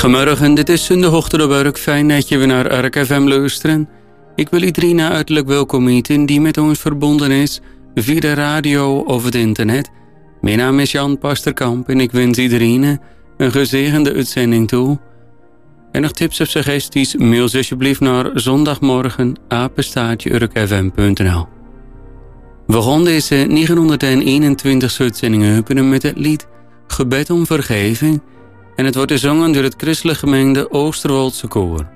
Goedemorgen, dit is de Hoogtedoorburg. Fijn dat je weer naar Ark FM luisteren. Ik wil iedereen hartelijk welkom heten die met ons verbonden is via de radio of het internet. Mijn naam is Jan Pasterkamp en ik wens iedereen een gezegende uitzending toe. En nog tips of suggesties, mail ze alsjeblieft naar zondagmorgen@urkfm.nl. We gaan deze 921 uitzendingen openen met het lied Gebed om vergeving. En het wordt gezongen door het christelijk gemengde Oosterwoldse koor.